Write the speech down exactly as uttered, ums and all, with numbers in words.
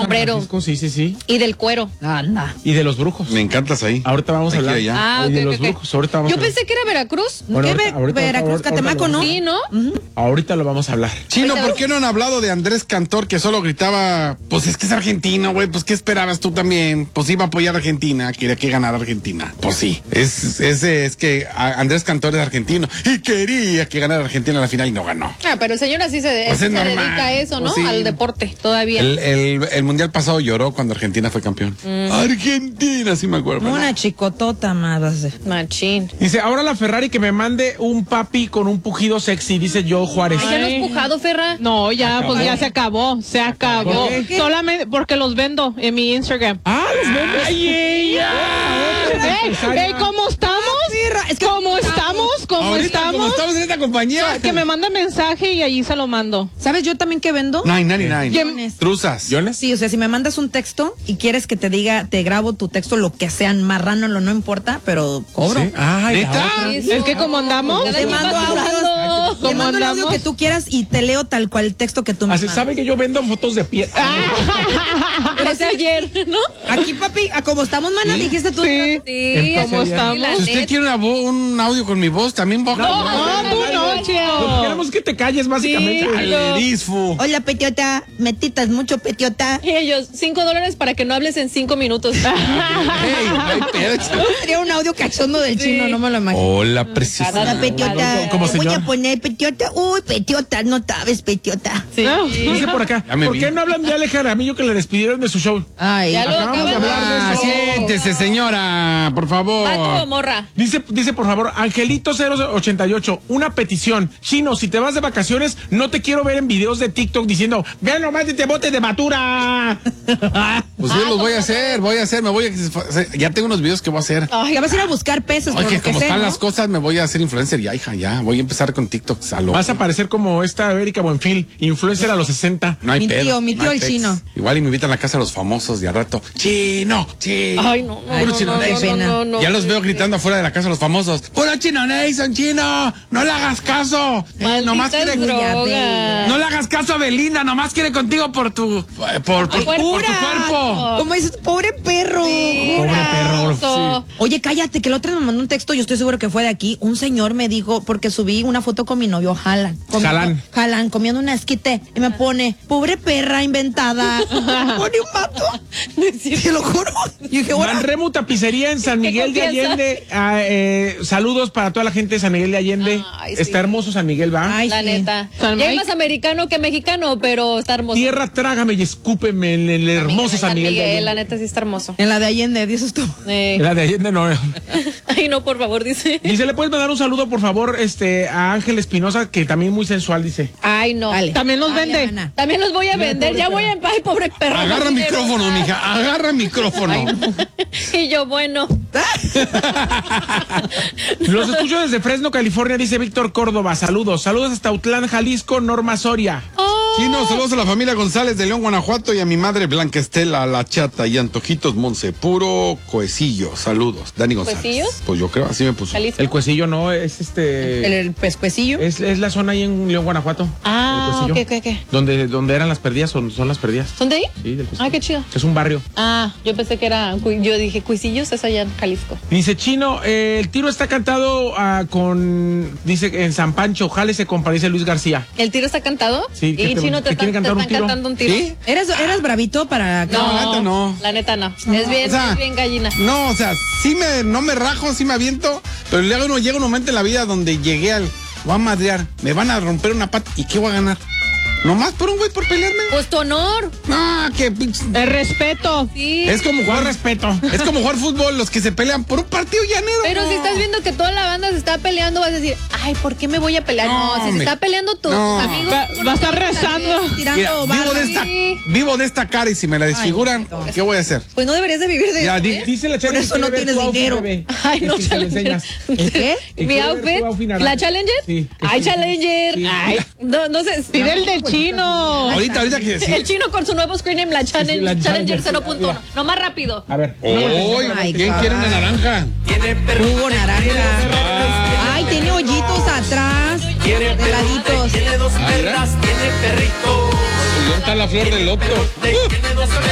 sombrero. Francisco, sí, sí, sí. Y del cuero. Anda. Y de los brujos. Me encantas ahí. Ahorita vamos a Aquí hablar. y allá. Ah, Y ok, de los ok, ok. brujos. Ahorita vamos Yo a hablar. pensé que era Veracruz. Bueno, ¿Qué? ahorita- Ve- ahorita- Veracruz, ahorita- Catemaco, ahorita ¿no? lo Sí, ¿no? vamos- Ahorita lo vamos a hablar. Chino, ¿por qué no han hablado de Andrés Cantor que solo gritaba, pues es que es argentino, güey, pues qué esperabas tú también? Pues iba a apoyar a Argentina, quería que ganara Argentina. Pues sí, es, es, es que a- Andrés Cantor es argentino y quería que ganara Argentina en la final y no ganó. Ah, pero el señor así se, Pues se es normal. dedica a eso, ¿no? Pues sí. Al deporte, todavía. El, el, el mundial pasado lloró cuando Argentina fue campeón. Argentina, sí me acuerdo. Una chicotota más. vas a hacer. Machín. Dice, ahora la Ferrari que me mande un papi con un pujido sexy, dice Joe Juárez. Ay, ya no has pujado, Ferra. No, ya, Acabó. pues ya se acabó, se acabó. ¿Por qué? Solamente porque los vendo en mi Instagram. Ah, los vemos. ¡Ay, ella! ¡Ey, ey, ¿cómo estamos? Es que ¿Cómo estamos? ¿Cómo Ahorita, estamos? como estamos en esta compañía. Que me manda mensaje y allí se lo mando. ¿Sabes yo también que vendo? Nine, ninety nine. Guiones. Truzas. ¿Yones? Sí, o sea, si me mandas un texto y quieres que te diga, te grabo tu texto, lo que sean, marrano, lo no importa, pero cobro. Sí. Ay, ¿Neta? ahora- Eso. Es que como andamos, Cada Te quien mando va audios, cobrando. te ¿Cómo mando el audio andamos? que tú quieras y te leo tal cual el texto que tú me Así, mandas. ¿sabe que yo vendo fotos de pie? Pero es ayer, ¿no? Aquí, papi, a como estamos, mana, dijiste tú. Sí. Sí, ¿Cómo así, estamos? la Si usted neta. quiere una vo- un audio con mi voz, también va No, tú no, Lo que Cheo. queremos es que te calles, básicamente. Sí. Dale, disfu. Hola, petiota, me titas mucho, petiota. Y ellos, cinco dólares para que no hables en cinco minutos. Ey, no hay pedo. Sería un audio cachondo del Sí. chino, no me lo imagino. Hola, preciosa. Hola, petiota. Como Te voy señor. a poner petiota. Uy, petiota, no sabes, petiota. Sí. Dice por acá, Ya me ¿por vi. qué no hablan de Ale Jaramillo que le despidieron de su show? Ay, Ya lo Acabamos de acaban hablar de Ah, eso. siéntese, señora, por favor. Va como morra. Dice, dice por favor, Angelito cero ochenta y ocho, una petición. Chino, si te vas de vacaciones, no te quiero ver en videos de TikTok diciendo, vean nomás de te bote de batura. Pues yo los voy a hacer, voy a hacer, me voy a... Ya tengo unos videos que voy a hacer. ya vas a ir a buscar peces, por Oye, lo que como sé, están ¿no? las cosas, me voy a hacer influencer ya, hija, ya. Voy a empezar con TikTok. Salud. Vas a parecer como esta Erika Buenfil, influencer a los sesenta. No hay Mi pedo. tío, mi no tío hay el pex. chino. Igual y me invitan a la casa de los famosos de a rato. Chino, chino. Ay, no, no, Ay, no, chino, no, dai no, pena. no, no. Ya los veo gritando afuera de la casa de los famosos. ¡Puro chino Nason, chino! ¡No le hagas caso! Eh, nomás Malditas quiere... drogas. No le hagas caso a Belinda, nomás quiere contigo por tu... Por, por, por, cuerpo. por tu cuerpo. Como dices, pobre perro. Pobre perro. Eso. Oye, cállate, que el otro me mandó un texto, yo estoy seguro que fue de aquí. Un señor me dijo, porque subí una foto con mi novio, Jalan. comiendo- Jalán. Jalán, comiendo una esquite. Y me pone, pobre perra inventada. Me pone un vato. Te lo juro. Y dije, ahora. Manremo Tapicería en San ¿Qué Miguel de confianza? Allende. Ah, eh, saludos para toda la gente de San Miguel de Allende. Ay, sí. Está hermoso San Miguel, ¿va? Ay, La sí. neta. San Ya hay Mike. más americano que mexicano, pero está hermoso. Tierra, trágame y escúpeme en el hermoso San Miguel de La Allende. neta sí está hermoso. En la de Allende, dices tú. Eh. La de Allende no. Ay, no, por favor, dice. Dice, ¿le puedes mandar un saludo, por favor, este, a Ángel Espinosa, que también muy sensual, dice? Ay, no. Dale. También los Dale, vende. Ana. También los voy a vender. Ya voy a. Ay, pobre perro. Agarra no micrófono, quiero. mija. Agarra micrófono. Y yo, bueno. Los escucho desde Fresno, California, dice Víctor Córdoba. Saludos. Saludos hasta Autlán, Jalisco, Norma Soria. Chino, saludos a la familia González de León, Guanajuato y a mi madre Blanca Estela, La Chata y Antojitos Monse. Puro coecillo. Saludos. Dani González. ¿Cuecillos? Pues yo creo, así me puso. Jalisco. El Cuecillo no, es este... El, el pescuecillo. Es, es la zona ahí en León, Guanajuato. Ah, El ¿qué, Cuecillo. qué, qué? Donde, donde eran las perdidas, son, son las perdidas. ¿Son de ahí? Sí, del Cuecillo. Ah, qué chido. Es un barrio. Ah, yo pensé que era. cu- Yo dije, Cuisillos es allá en Jalisco. Dice Chino, eh, el tiro está cantado ah, con, dice en San Pancho, jálese compa, dice Luis García. ¿El tiro está cantado? Sí, ¿qué Y te- Chino te, te quieren están- te cantar un están tiro? cantando un tiro. ¿Sí? ¿Eras, eras bravito para... No, la neta no. La neta no. Es bien, O sea, es bien gallina. No, o sea, sí me, no me rajo, sí me aviento, pero luego uno llega un momento en la vida donde llegué al, voy a madrear, me van a romper una pata, ¿y qué voy a ganar? ¿Nomás por un güey por pelearme? Pues tu honor. No, que pinche... El respeto. Sí. Es como jugar respeto. Es como jugar fútbol, los que se pelean por un partido llanero. Pero no. si estás viendo que toda la banda se está peleando, vas a decir, ay, ¿por qué me voy a pelear? No, No, si se me- está peleando tus no. amigos. Va, va a estar rezando. Tirando Mira, vivo barra. de esta, Sí. vivo de esta cara y si me la desfiguran, ¿qué voy a hacer? Pues no deberías de vivir de Ya, eso, di- ¿eh? Dice la Por Challenger eso no quiere ver tienes tu outfit, dinero. bebé. Ay, Que no, si te lo Challenger. enseñas. ¿El qué? Que ¿Mi quiere ver tu outfit? outfit naranja. ¿La Challenger? Sí. Ay, Challenger. Sí. Ay, no, no sé. Pide el del chino. Ahorita, ahorita que sí. El chino con su nuevo screen name, la Challenge, la Challenger Challenger, cero punto uno. mira. No más rápido. A ver. Uy, Ay, ¿quién God. quiere una naranja? Jugo naranja. Ay, tiene hoyitos atrás. De laditos. Ah, mira. ¿Y dónde está la flor del loto?